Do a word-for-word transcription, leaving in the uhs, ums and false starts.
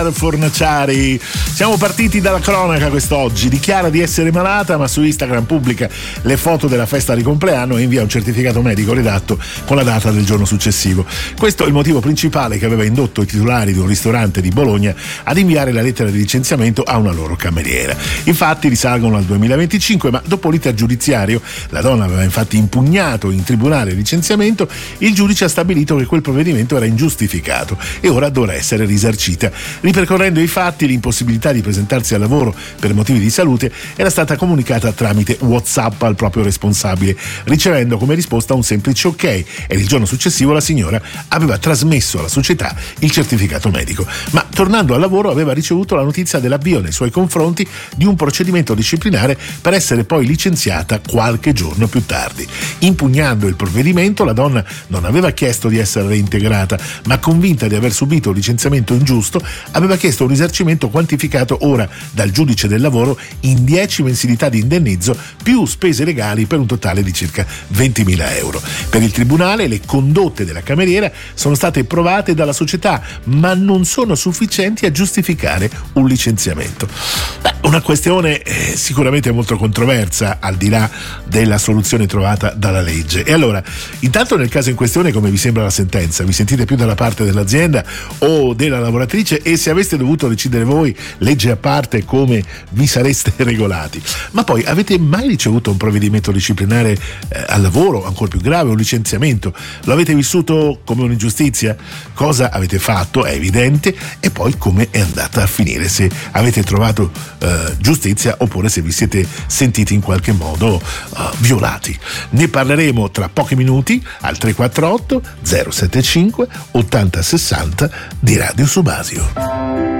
Fornaciari. Siamo partiti dalla cronaca quest'oggi. Dichiara di essere malata, ma su Instagram pubblica le foto della festa di compleanno e invia un certificato medico redatto con la data del giorno successivo. Questo è il motivo principale che aveva indotto i titolari di un ristorante di Bologna ad inviare la lettera di licenziamento a una loro cameriera. I fatti risalgono al duemilaventicinque, ma dopo l'iter giudiziario, la donna aveva infatti impugnato in tribunale il licenziamento, il giudice ha stabilito che quel provvedimento era ingiustificato e ora dovrà essere risarcita. Ripercorrendo i fatti, l'impossibilità di presentarsi al lavoro per motivi di salute era stata comunicata tramite WhatsApp al proprio responsabile, ricevendo come risposta un semplice ok, e il giorno successivo la signora aveva trasmesso alla società il certificato medico. Ma tornando al lavoro aveva ricevuto la notizia dell'avvio nei suoi confronti di un procedimento disciplinare per essere poi licenziata qualche giorno più tardi. Impugnando il provvedimento, la donna non aveva chiesto di essere reintegrata, ma convinta di aver subito un licenziamento ingiusto, aveva chiesto un risarcimento quantificato ora dal giudice del lavoro in dieci mensilità di indennizzo più spese legali per un totale di circa ventimila euro. Per il tribunale le condotte della cameriera sono state provate dalla società, ma non sono sufficienti a giustificare un licenziamento. Beh, una questione eh, sicuramente molto controversa, al di là della soluzione trovata dalla legge. E allora, intanto nel caso in questione, come vi sembra la sentenza? Vi sentite più dalla parte dell'azienda o della lavoratrice? E se aveste dovuto decidere voi, legge a parte, come vi sareste regolati? Ma poi, avete mai ricevuto un provvedimento disciplinare eh, al lavoro, ancora più grave, un licenziamento? Lo avete vissuto come un'ingiustizia? Cosa avete fatto? È evidente. E poi come è andata a finire? Se avete trovato eh, giustizia oppure se vi siete sentiti in qualche modo uh, violati. Ne parleremo tra pochi minuti al tre quattro otto zero sette cinque ottanta sessanta di Radio Subasio.